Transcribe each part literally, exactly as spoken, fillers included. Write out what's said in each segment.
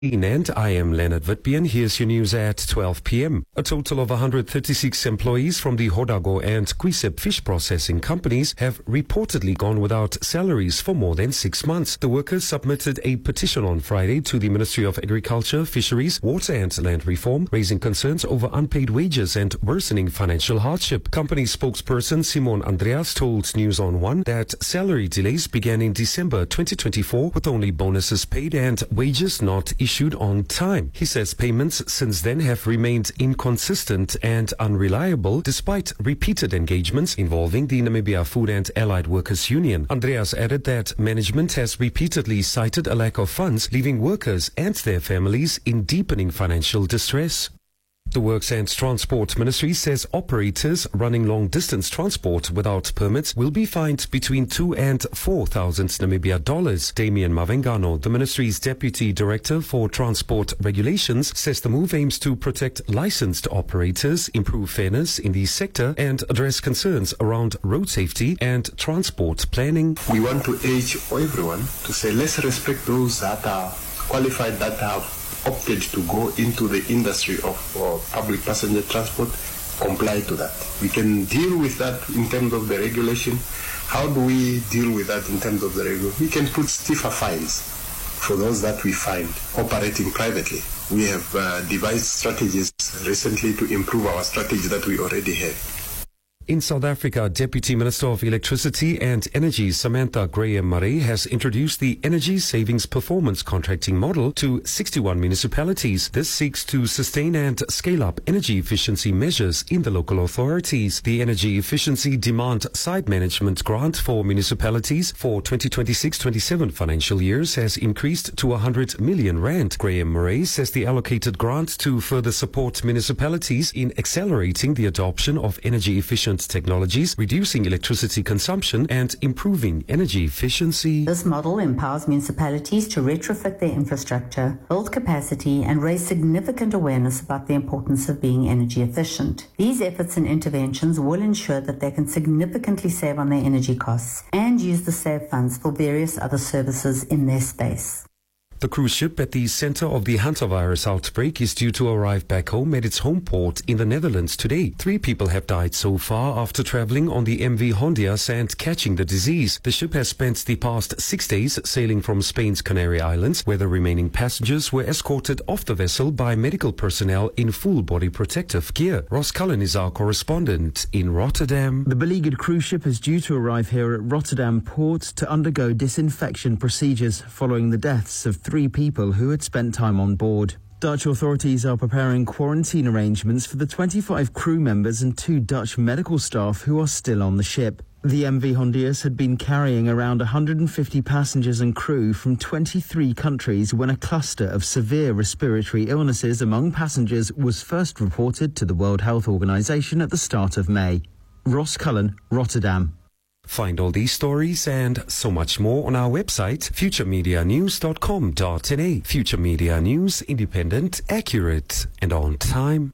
And I am Leonard Vitbian. Here's your news at twelve p.m. A total of one hundred thirty-six employees from the Hodago and Quisep fish processing companies have reportedly gone without salaries for more than six months. The workers submitted a petition on Friday to the Ministry of Agriculture, Fisheries, Water and Land Reform, raising concerns over unpaid wages and worsening financial hardship. Company spokesperson Simon Andreas told News on One that salary delays began in December twenty twenty-four with only bonuses paid and wages not issued. Issued on time. He says payments since then have remained inconsistent and unreliable despite repeated engagements involving the Namibia Food and Allied Workers Union. Andreas added that management has repeatedly cited a lack of funds, leaving workers and their families in deepening financial distress. The Works and Transport Ministry says operators running long-distance transport without permits will be fined between two and four thousand Namibia dollars. Damian Mavengano, the ministry's deputy director for transport regulations, says the move aims to protect licensed operators, improve fairness in the sector, and address concerns around road safety and transport planning. We want to urge everyone to say let's respect those that are qualified, that have opted to go into the industry of uh, public passenger transport, comply to that. We can deal with that in terms of the regulation. How do we deal with that in terms of the regulation? We can put stiffer fines for those that we find operating privately. We have uh, devised strategies recently to improve our strategy that we already have. In South Africa, Deputy Minister of Electricity and Energy Samantha Graham-Murray has introduced the Energy Savings Performance Contracting Model to sixty-one municipalities. This seeks to sustain and scale up energy efficiency measures in the local authorities. The Energy Efficiency Demand Side Management Grant for municipalities for twenty twenty-six twenty-seven financial years has increased to one hundred million rand. Graham-Murray says the allocated grant to further support municipalities in accelerating the adoption of energy efficient technologies, reducing electricity consumption and improving energy efficiency. This model empowers municipalities to retrofit their infrastructure, build capacity and raise significant awareness about the importance of being energy efficient. These efforts and interventions will ensure that they can significantly save on their energy costs and use the saved funds for various other services in their space. The cruise ship at the center of the hantavirus outbreak is due to arrive back home at its home port in the Netherlands today. Three people have died so far after traveling on the M V Hondias and catching the disease. The ship has spent the past six days sailing from Spain's Canary Islands, where the remaining passengers were escorted off the vessel by medical personnel in full body protective gear. Ross Cullen is our correspondent in Rotterdam. The beleaguered cruise ship is due to arrive here at Rotterdam Port to undergo disinfection procedures following the deaths of three people who had spent time on board. Dutch authorities are preparing quarantine arrangements for the twenty-five crew members and two Dutch medical staff who are still on the ship. The M V Hondias had been carrying around one hundred fifty passengers and crew from twenty-three countries when a cluster of severe respiratory illnesses among passengers was first reported to the World Health Organization at the start of May. Ross Cullen, Rotterdam. Find all these stories and so much more on our website, future media news dot com dot n a. Future Media News, independent, accurate, and on time.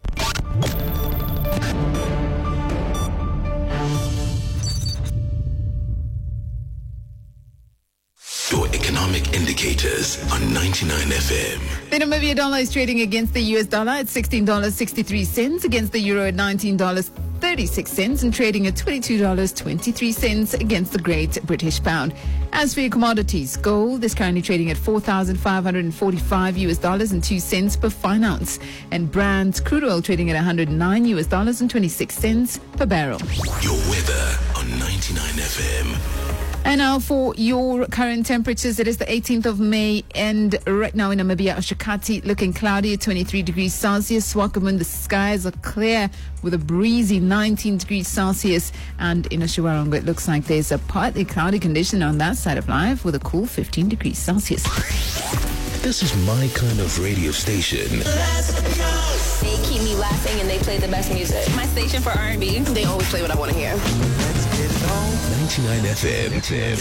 Your economic indicators on ninety-nine F M. The Namibia dollar is trading against the U S dollar at sixteen dollars and sixty-three cents, against the euro at nineteen dollars and thirty-six cents, and trading at twenty-two dollars and twenty-three cents against the Great British Pound. As for your commodities, gold is currently trading at four thousand five hundred forty-five U S dollars and two cents per fine ounce, and Brent crude oil trading at one hundred nine U S dollars and twenty-six cents per barrel. Your weather on ninety-nine F M. And now for your current temperatures. It is the eighteenth of May, and right now in Namibia, Oshakati looking cloudy at twenty-three degrees Celsius. Swakopmund, the skies are clear with a breezy nineteen degrees Celsius. And in Oshiwarongo, it looks like there's a partly cloudy condition on that side of life with a cool fifteen degrees Celsius. This is my kind of radio station. They keep me laughing and they play the best music. My station for R and B, they always play what I want to hear. ninety-nine F M.